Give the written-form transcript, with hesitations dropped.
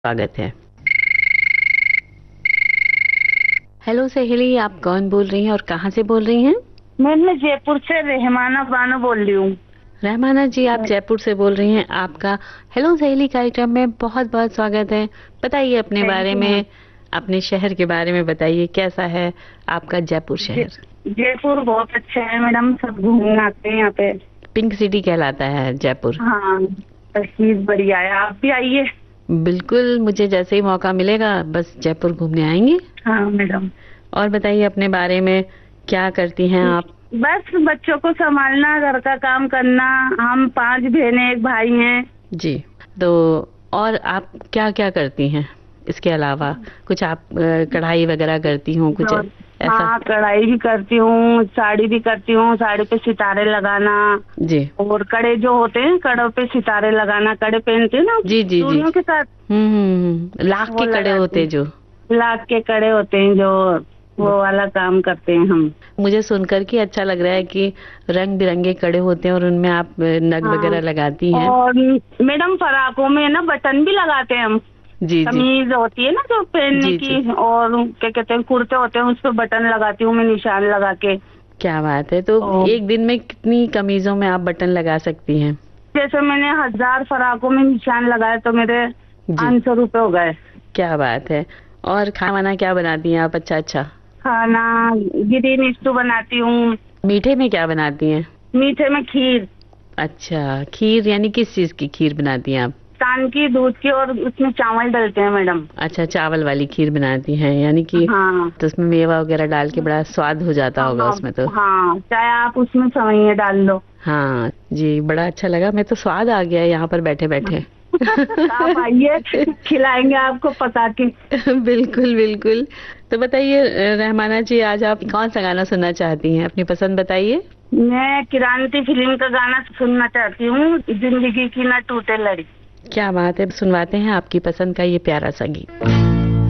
स्वागत है। हेलो सहेली, आप कौन बोल रही हैं और कहाँ से बोल रही हैं? मैं जयपुर से रहमाना बानो बोल रही हूँ। रहमाना जी, आप जयपुर से बोल रही हैं। आपका हेलो सहेली कार्यक्रम में बहुत बहुत स्वागत है। बताइए अपने थैंक बारे यू मैम। में, अपने शहर के बारे में बताइए, कैसा है आपका जयपुर शहर? जयपुर बहुत अच्छा है मैडम, सब घूमने आते हैं यहाँ पे। पिंक सिटी कहलाता है जयपुर। हाँ, तस्वीर बढ़िया है, आप भी आइए। बिल्कुल, मुझे जैसे ही मौका मिलेगा बस जयपुर घूमने आएंगे। हाँ मैडम। और बताइए अपने बारे में, क्या करती हैं आप? बस बच्चों को संभालना, घर का काम करना। हम 5 बहनें, एक भाई हैं। जी, तो और आप क्या क्या करती हैं इसके अलावा? कुछ आप कढ़ाई वगैरह करती हूँ कुछ और ऐसा? हाँ, कढ़ाई भी करती हूँ, साड़ी भी करती हूँ, साड़ी पे सितारे लगाना। जी और कड़े जो होते हैं, कड़ों पे सितारे लगाना, कड़े पहनते हैं ना जी जी जी। चूड़ियों के साथ, लाख वो के कड़े लगाती होते हूँ। जो। लाख के कड़े होते हैं जो, वो वाला काम करते हैं हम। मुझे सुनकर के अच्छा लग रहा है कि रंग बिरंगे कड़े होते हैं और उनमें आप नग हाँ, वगैरह लगाती हैं। और मैडम फराकों में ना बटन भी लगाते हैं हम। जी जी कमीज होती है ना जो पहनने जी जी। की, और क्या कहते हैं, कुर्ते होते हैं, उस पर बटन लगाती हूँ मैं, निशान लगा के। क्या बात है! तो और एक दिन में कितनी कमीजों में आप बटन लगा सकती हैं? जैसे मैंने 1000 फराकों में निशान लगाए तो मेरे जी, 500 रुपए हो गए। क्या बात है! और खाना वाना क्या बनाती हैं आप? अच्छा अच्छा। खाना ग्रीन स्टू बनाती हूँ। मीठे में क्या बनाती हैं? मीठे में खीर। अच्छा, खीर यानी किस चीज की खीर बनाती हैं आप? तान की, दूध की, और उसमें चावल डलते हैं मैडम। अच्छा, चावल वाली खीर बनाती हैं यानी कि, हाँ तो उसमें मेवा वगैरह डाल के बड़ा स्वाद हो जाता होगा हाँ। उसमें तो। हाँ, चाहे आप उसमें सेवइयां डाल लो। हाँ जी, बड़ा अच्छा लगा, मैं तो स्वाद आ गया यहाँ पर बैठे बैठे। आप आइए, खिलाएंगे आपको पका के। बिल्कुल बिल्कुल। तो बताइए रहमाना जी, आज आप कौन सा गाना सुनना चाहती हैं? अपनी पसंद बताइए। मैं क्रांति फिल्म का गाना सुनना चाहती हूँ, जिंदगी की ना टूटे लड़ी। क्या बात है, सुनवाते हैं आपकी पसंद का ये प्यारा सा गीत।